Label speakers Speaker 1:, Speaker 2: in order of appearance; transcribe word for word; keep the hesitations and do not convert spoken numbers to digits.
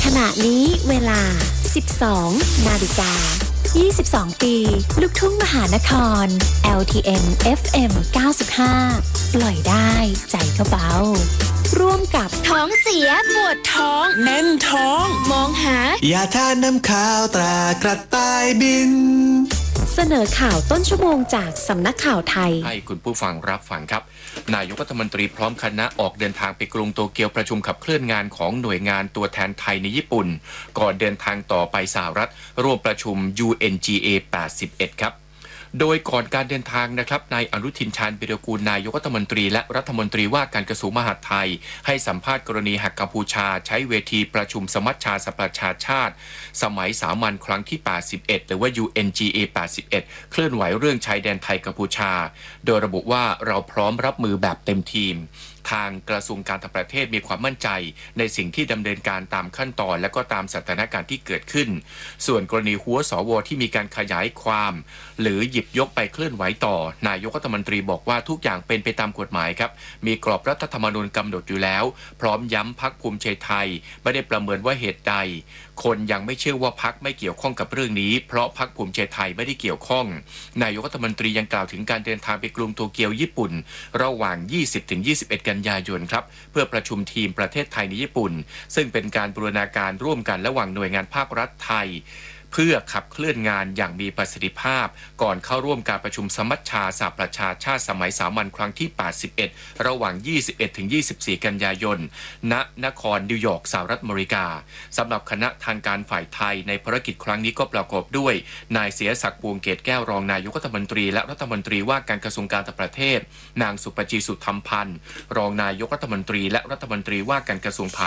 Speaker 1: ขณะนี้เวลา สิบสอง นาฬิกา ยี่สิบสอง ปี ลูกทุ่งมหานคร แอล ที เอ็ม เอฟ เอ็ม เก้าสิบห้า ปล่อยได้ใจก็เบาร่วมกับ
Speaker 2: ท้องเสียปวดท้องแน่นท้องมองหาย
Speaker 3: าทาน้ำข้าวตรากระต่ายบิน
Speaker 1: เสนอข่าวต้นชั่วโมงจากสำนักข่าวไทย
Speaker 4: ให้คุณผู้ฟังรับฟังครับนายกรัฐมนตรีพร้อมคณะออกเดินทางไปกรุงโตเกียวประชุมขับเคลื่อนงานของหน่วยงานตัวแทนไทยในญี่ปุ่นก่อนเดินทางต่อไปสหรัฐร่วมประชุม ยู เอ็น จี เอ แปดสิบเอ็ด ครับโดยก่อนการเดินทางนะครับนายอนุทินชาญวิรากูลนายกรัฐมนตรีและรัฐมนตรีว่าการกระทรวงมหาดไทยให้สัมภาษณ์กรณีหากกัมพูชาใช้เวทีประชุมสมัชชาสหประชาชาติสมัยสามัญครั้งที่แปดสิบเอ็ดหรือว่า ยู เอ็น จี เอ แปดสิบเอ็ดเคลื่อนไหวเรื่องชายแดนไทยกัมพูชาโดยระบุว่าเราพร้อมรับมือแบบเต็มทีมทางกระทรวงการต่างประเทศมีความมั่นใจในสิ่งที่ดำเนินการตามขั้นตอนและก็ตามสถานการณ์ที่เกิดขึ้นส่วนกรณีหัวสวที่มีการขยายความหรือหยิบยกไปเคลื่อนไหวต่อนายกรัฐมนตรีบอกว่าทุกอย่างเป็นไปตามกฎหมายครับมีกรอบรัฐธรรมนูญกำหนดอยู่แล้วพร้อมย้ำพรรคภูมิใจไทยไม่ได้ประเมินว่าเหตุใดคนยังไม่เชื่อว่าพรรคไม่เกี่ยวข้องกับเรื่องนี้เพราะพรรคภูมิใจไทยไม่ได้เกี่ยวข้องนายกรัฐมนตรียังกล่าวถึงการเดินทางไปกรุงโตเกียวญี่ปุ่นระหว่าง ยี่สิบถึงยี่สิบเอ็ด กันยายนครับเพื่อประชุมทีมประเทศไทยในญี่ปุ่นซึ่งเป็นการบูรณาการร่วมกันระหว่างหน่วยงานภาครัฐไทยเพื่อขับเคลื่อนงานอย่างมีประสิทธิภาพก่อนเข้าร่วมการประชุมสมัชชาสหประชาชาติสมัยสามัญครั้งที่แปดสิบเอ็ดระหว่าง ยี่สิบเอ็ดถึงยี่สิบสี่ กันยายนณนครนิวยอร์กสหรัฐอเมริกาสำหรับคณะทางการฝ่ายไทยในภารกิจครั้งนี้ก็ประกอบด้วยนายเสียศักดิ์พวงเกตแก้วรองนายกรัฐมนตรีและรัฐมนตรีว่าการกระทรวงการต่างประเทศนางสุปจีสุธรรมพันธ์รองนายกรัฐมนตรีและรัฐมนตรีว่าการกระทรวง